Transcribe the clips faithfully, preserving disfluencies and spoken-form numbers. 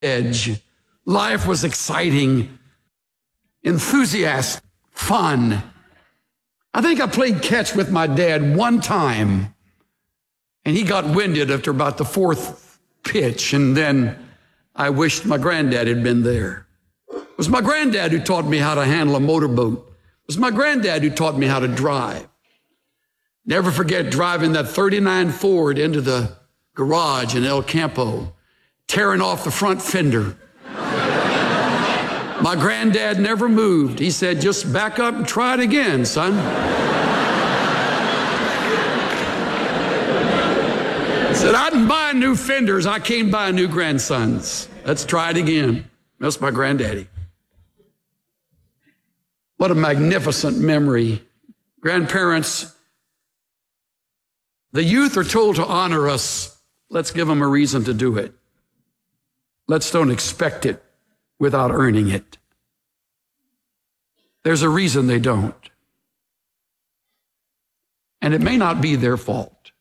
edge. Life was exciting, enthusiastic, fun. I think I played catch with my dad one time, and he got winded after about the fourth pitch, and then I wished my granddad had been there. It was my granddad who taught me how to handle a motorboat. It was my granddad who taught me how to drive. Never forget driving that thirty-nine Ford into the garage in El Campo, tearing off the front fender. My granddad never moved. He said, just back up and try it again, son. He said, I didn't buy new fenders. I came buy new grandsons. Let's try it again. That's my granddaddy. What a magnificent memory. Grandparents, the youth are told to honor us. Let's give them a reason to do it. Let's don't expect it without earning it. There's a reason they don't. And it may not be their fault.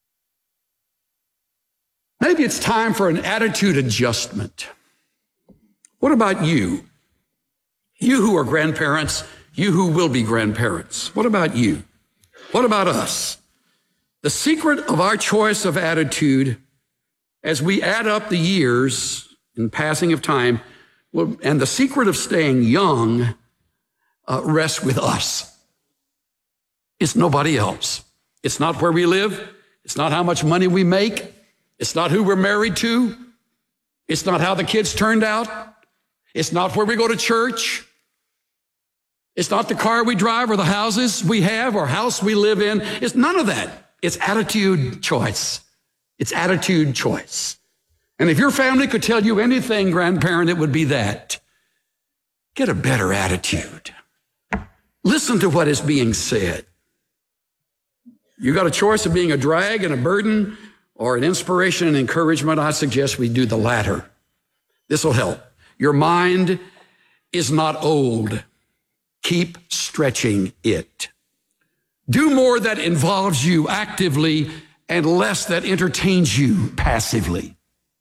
Maybe it's time for an attitude adjustment. What about you? You who are grandparents, you who will be grandparents. What about you? What about us? The secret of our choice of attitude as we add up the years in passing of time, well, and the secret of staying young uh, rests with us. It's nobody else. It's not where we live. It's not how much money we make. It's not who we're married to. It's not how the kids turned out. It's not where we go to church. It's not the car we drive or the houses we have or house we live in. It's none of that. It's attitude choice. It's attitude choice. And if your family could tell you anything, grandparent, it would be that. Get a better attitude. Listen to what is being said. You got a choice of being a drag and a burden or an inspiration and encouragement. I suggest we do the latter. This will help. Your mind is not old. Keep stretching it. Do more that involves you actively and less that entertains you passively.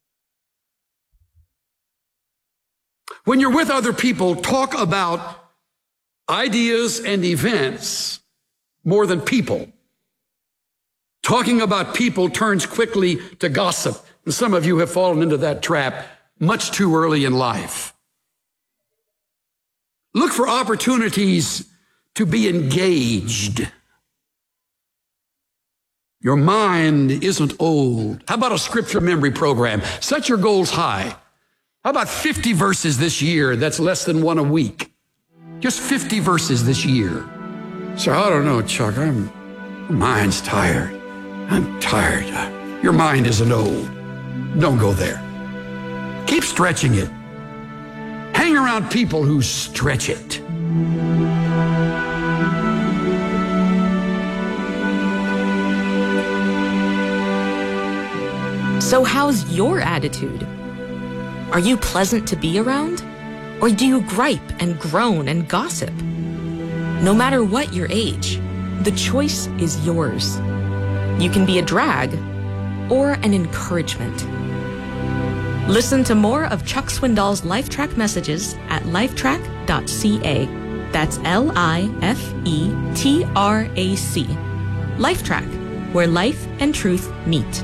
When you're with other people, talk about ideas and events more than people. Talking about people turns quickly to gossip, and some of you have fallen into that trap much too early in life. Look for opportunities to be engaged. Your mind isn't old. How about a scripture memory program? Set your goals high. How about fifty verses this year? That's less than one a week. Just fifty verses this year. So I don't know, Chuck. I'm, my mind's tired. I'm tired. Your mind isn't old. Don't go there. Keep stretching it. Hang around people who stretch it. So how's your attitude? Are you pleasant to be around? Or do you gripe and groan and gossip? No matter what your age, the choice is yours. You can be a drag or an encouragement. Listen to more of Chuck Swindoll's LifeTrack messages at lifetrack dot c a. That's L I F E T R A C. LifeTrack, where life and truth meet.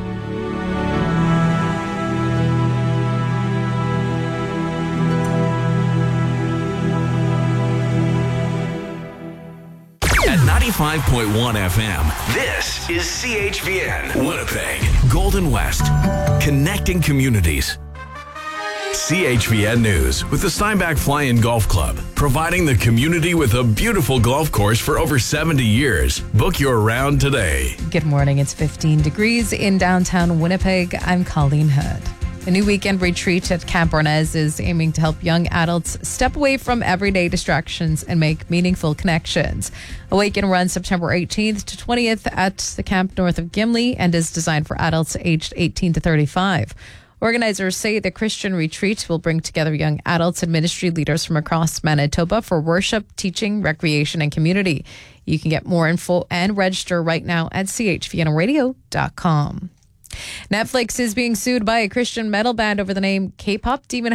ninety-five point one F M. This is C H V N, Winnipeg, Golden West, connecting communities. C H V N News with the Steinbach Fly-In Golf Club, providing the community with a beautiful golf course for over seventy years. Book your round today. Good morning. It's fifteen degrees in downtown Winnipeg. I'm Colleen Hood. A new weekend retreat at Camp Bornez is aiming to help young adults step away from everyday distractions and make meaningful connections. Awaken runs September eighteenth to twentieth at the camp north of Gimli and is designed for adults aged eighteen to thirty-five. Organizers say the Christian retreat will bring together young adults and ministry leaders from across Manitoba for worship, teaching, recreation, and community. You can get more info and register right now at c h v n radio dot com. Netflix is being sued by a Christian metal band over the name K-pop Demon